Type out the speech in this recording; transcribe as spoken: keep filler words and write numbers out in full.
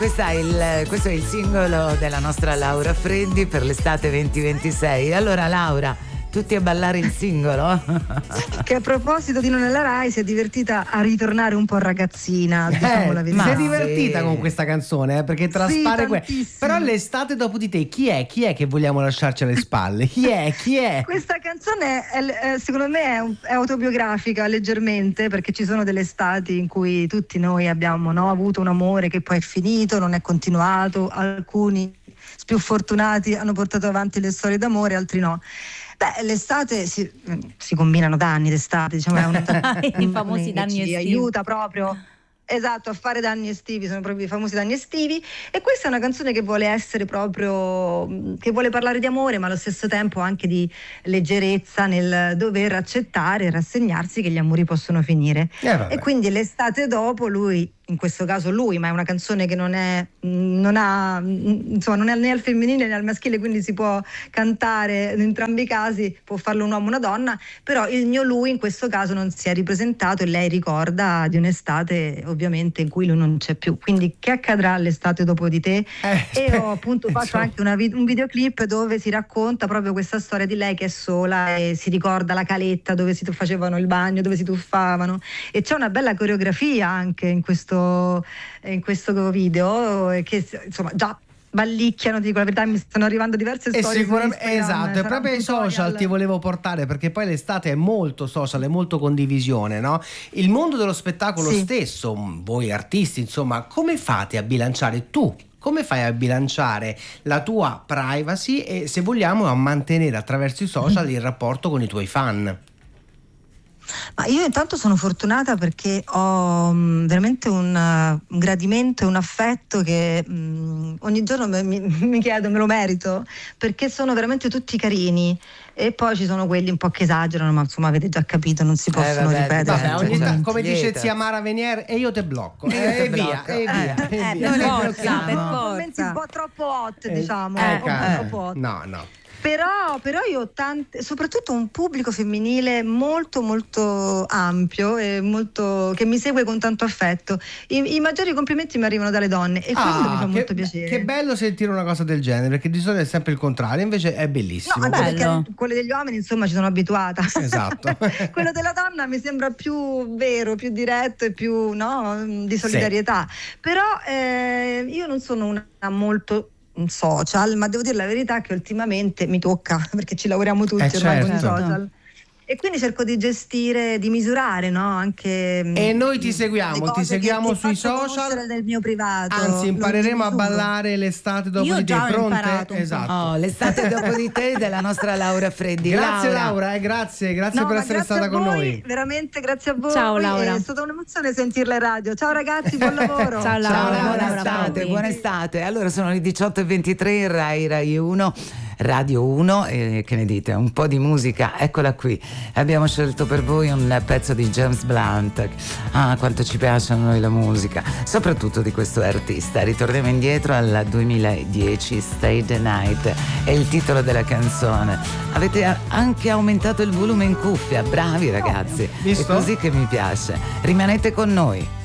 Questa è il, questo è il singolo della nostra Laura Freddi per l'estate venti ventisei. Allora Laura, tutti a ballare il singolo? Che a proposito di Non è la Rai si è divertita a ritornare un po' ragazzina, diciamo eh, la verità. si è divertita sì. con questa canzone, eh, perché traspare sì, que- però l'estate dopo di te, chi è? Chi è che vogliamo lasciarci alle spalle? Chi è? Chi è? Questa canzone è, è, secondo me è, un, è autobiografica leggermente, perché ci sono delle estati in cui tutti noi abbiamo no, avuto un amore che poi è finito, non è continuato, alcuni più fortunati hanno portato avanti le storie d'amore, altri no. Beh, l'estate si, si combinano danni d'estate, diciamo, è un, i famosi danni estivi. Aiuta proprio, esatto, a fare danni estivi, sono proprio i famosi danni estivi. E questa è una canzone che vuole essere proprio, che vuole parlare di amore, ma allo stesso tempo anche di leggerezza nel dover accettare e rassegnarsi che gli amori possono finire. Eh, e quindi l'estate dopo lui, in questo caso lui, ma è una canzone che non è non ha insomma non è né al femminile né al maschile, quindi si può cantare in entrambi i casi, può farlo un uomo o una donna, però il mio lui in questo caso non si è ripresentato e lei ricorda di un'estate ovviamente in cui lui non c'è più, quindi che accadrà l'estate dopo di te? Eh, e ho appunto fatto insomma. anche una, un videoclip dove si racconta proprio questa storia di lei che è sola e si ricorda la caletta dove si facevano il bagno, dove si tuffavano, e c'è una bella coreografia anche in questo in questo video che insomma già ballicchiano, ti dico la verità, mi stanno arrivando diverse storie. Sicuramente, esatto, è proprio ai social ti volevo portare, perché poi l'estate è molto social, è molto condivisione, no? Il mondo dello spettacolo sì. stesso, voi artisti, insomma, come fate a bilanciare tu? Come fai a bilanciare la tua privacy e, se vogliamo, a mantenere attraverso i social il rapporto con i tuoi fan? Ma io intanto sono fortunata perché ho mh, veramente un, uh, un gradimento e un affetto che mh, ogni giorno mi, mi, mi chiedo, me lo merito, perché sono veramente tutti carini. E poi ci sono quelli un po' che esagerano, ma insomma avete già capito, non si possono eh, vabbè, ripetere. Vabbè, ogni cioè, t- come dice zia Mara Venier, e io te blocco. E, e, te via, blocco. e via, eh, e eh, via. per non forza, per momenti un po' troppo hot, eh, diciamo, eh, un po' eh, troppo hot. No, no. Però, però io ho tante, soprattutto un pubblico femminile molto molto ampio e molto, che mi segue con tanto affetto. I, i maggiori complimenti mi arrivano dalle donne e ah, questo mi fa che, molto piacere. Che bello sentire una cosa del genere, perché di solito è sempre il contrario, invece è bellissimo. No, anche perché quelle degli uomini insomma ci sono abituata. Esatto. Quello della donna mi sembra più vero, più diretto e più no, di solidarietà. Sì. Però eh, io non sono una molto social, ma devo dire la verità che ultimamente mi tocca, perché ci lavoriamo tutti eh ormai certo. con i social. E quindi cerco di gestire, di misurare, no? Anche e noi ti seguiamo, ti seguiamo sui social del mio privato. Anzi, impareremo a ballare l'estate dopo Io di te. Già Pronte? Esatto. Oh, l'estate dopo di te della nostra Laura Freddi. Grazie Laura, Laura, eh, grazie, grazie no, per essere grazie stata con voi, noi. Veramente grazie a voi. Ciao Laura. È stata un'emozione sentirla in radio. Ciao ragazzi, buon lavoro. Ciao Laura, Ciao, buona Laura, estate, buona estate. Allora sono le diciotto e ventitré in Rai Rai uno, Radio uno, e che ne dite? Un po' di musica, eccola qui. Abbiamo scelto per voi un pezzo di James Blunt. Ah, quanto ci piace a noi la musica, soprattutto di questo artista. Ritorniamo indietro al duemiladieci, Stay the Night è il titolo della canzone. Avete anche aumentato il volume in cuffia, bravi ragazzi. Visto? È così che mi piace. Rimanete con noi.